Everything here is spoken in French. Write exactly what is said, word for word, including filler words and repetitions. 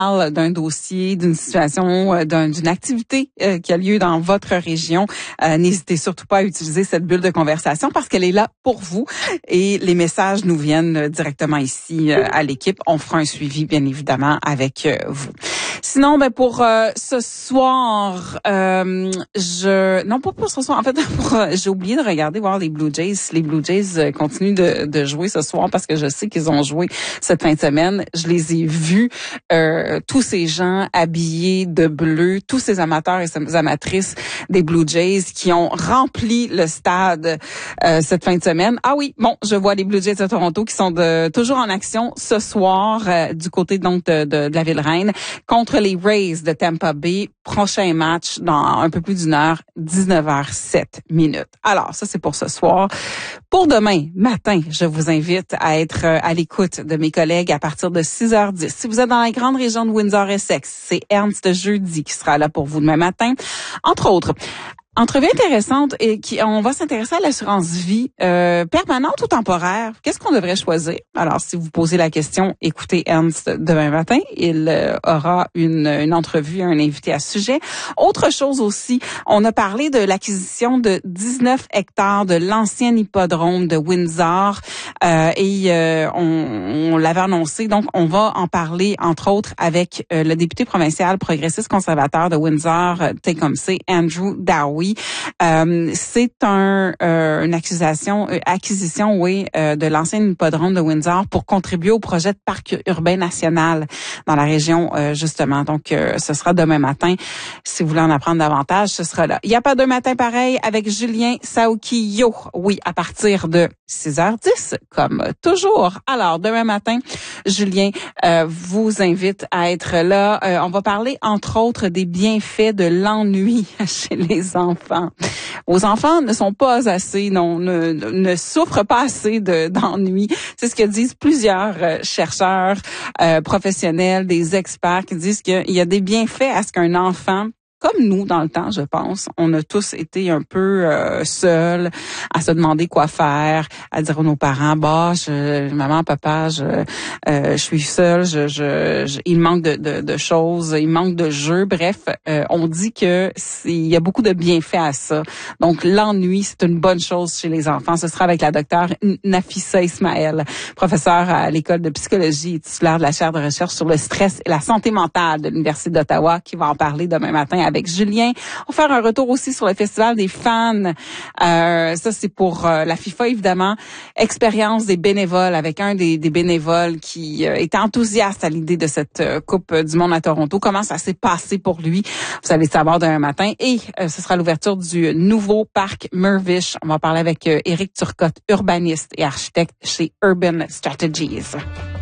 parle d'un dossier, d'une situation, euh, d'un, d'une activité euh, qui a lieu dans votre région, euh, n'hésitez surtout pas à utiliser cette bulle de conversation parce qu'elle est là pour vous et les messages nous viennent directement ici euh, à l'équipe. On fera un suivi, bien évidemment, avec euh, vous. Sinon, ben pour euh, ce soir, euh, je non pas pour ce soir. En fait, pour, euh, j'ai oublié de regarder voir les Blue Jays. Les Blue Jays euh, continuent de, de jouer ce soir parce que je sais qu'ils ont joué cette fin de semaine. Je les ai vus, euh, tous ces gens habillés de bleu, tous ces amateurs et ces amatrices des Blue Jays qui ont rempli le stade euh, cette fin de semaine. Ah oui, bon, je vois les Blue Jays de Toronto qui sont de, toujours en action ce soir euh, du côté donc de, de, de la Ville-Reine contre les Rays de Tampa Bay. Prochain match dans un peu plus d'une heure, dix-neuf heures sept minutes. Alors, ça, c'est pour ce soir. Pour demain matin, je vous invite à être à l'écoute de mes collègues à partir de six heures dix. Si vous êtes dans la grande région de Windsor-Essex, c'est Ernst Jeudi qui sera là pour vous demain matin. Entre autres, entrevue intéressante et qui on va s'intéresser à l'assurance vie euh, permanente ou temporaire. Qu'est-ce qu'on devrait choisir? Alors, si vous posez la question, écoutez Ernst demain matin. Il euh, aura une, une entrevue, un invité à ce sujet. Autre chose aussi, on a parlé de l'acquisition de dix-neuf hectares de l'ancien hippodrome de Windsor euh, et euh, on, on l'avait annoncé. Donc, on va en parler, entre autres, avec euh, le député provincial progressiste conservateur de Windsor, euh, Tecumseh, Andrew Dowie. Euh, c'est un euh, une accusation, euh, acquisition, oui, euh, de l'ancien hippodrome de Windsor pour contribuer au projet de parc urbain national dans la région, euh, justement. Donc, euh, ce sera demain matin. Si vous voulez en apprendre davantage, ce sera là. Il n'y a pas deux matins pareils avec Julien Saoukio. Oui, à partir de six heures dix, comme toujours. Alors, demain matin, Julien euh, vous invite à être là. Euh, on va parler, entre autres, des bienfaits de l'ennui chez les enfants. Enfants. Vos enfants ne sont pas assez, non, ne, ne souffrent pas assez de, d'ennui. C'est ce que disent plusieurs euh, chercheurs euh, professionnels, des experts qui disent qu'il y a des bienfaits à ce qu'un enfant, comme nous dans le temps, je pense, on a tous été un peu euh, seuls à se demander quoi faire, à dire à nos parents, bah, je, maman, papa, je, euh, je suis seule, je, je, je, il manque de, de, de choses, il manque de jeux. Bref, euh, on dit que c'est, il y a beaucoup de bienfaits à ça. Donc l'ennui, c'est une bonne chose chez les enfants. Ce sera avec la docteure Nafissa Ismaël, professeure à l'école de psychologie et titulaire de la chaire de recherche sur le stress et la santé mentale de l'Université d'Ottawa, qui va en parler demain matin avec Julien. On va faire un retour aussi sur le Festival des fans. Euh, ça, c'est pour euh, la FIFA, évidemment. Expérience des bénévoles avec un des, des bénévoles qui euh, était enthousiaste à l'idée de cette euh, Coupe du Monde à Toronto. Comment ça s'est passé pour lui? Vous allez savoir demain matin. Et euh, ce sera l'ouverture du nouveau parc Mirvish. On va parler avec euh, Éric Turcotte, urbaniste et architecte chez Urban Strategies.